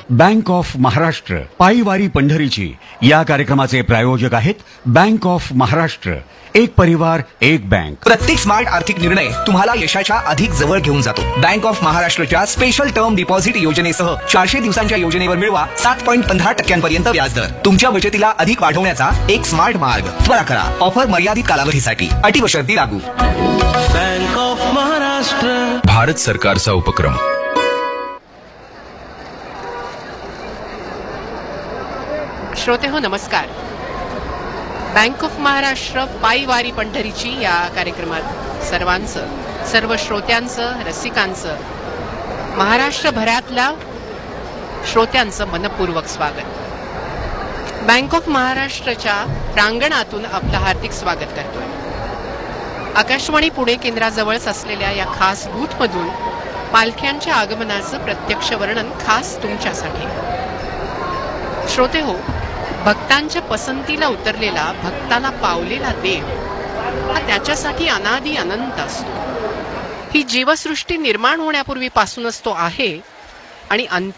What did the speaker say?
Bank of Maharashtra पायीवारी पंढरीची या कार्यक्रमाचे प्रायोजक आहेत बँक ऑफ महाराष्ट्र, एक परिवार एक बँक. प्रत्येक स्मार्ट आर्थिक निर्णय तुम्हाला यशाच्या अधिक जवळ घेऊन जातो. बँक ऑफ महाराष्ट्रच्या स्पेशल टर्म डिपॉझिट योजनेसह 400 दिवसांच्या योजनेवर मिळवा 7.15% व्याजदर. तुमच्या बचतीला अधिक वाढवण्याचा एक स्मार्ट मार्ग. त्वरा करा. ऑफर मर्यादित कालावधीसाठी. अटी व शर्ती लागू. बँक ऑफ महाराष्ट्र, भारत सरकारचा उपक्रम. श्रोते हो, नमस्कार. बँक ऑफ महाराष्ट्र पायीवारी पंढरीची या कार्यक्रमात सर्व श्रोत्यांचं, रसिकांचं, महाराष्ट्रभरातल्या श्रोत्यांचं मनपूर्वक स्वागत. बँक ऑफ महाराष्ट्रच्या प्रांगणातून आपलं हार्दिक स्वागत करतोय. आकाशवाणी पुणे केंद्राजवळच असलेल्या या खास बूथमधून पालख्यांच्या आगमनाचं प्रत्यक्ष वर्णन खास तुमच्यासाठी. श्रोते हो, भक्तांच्या पसंतीला उतरलेला, भक्ताला पावलेला देव हा त्याच्यासाठी अनादी अनंत असतो. ही जीवसृष्टी निर्माण होण्यापूर्वीपासूनच तो आहे आणि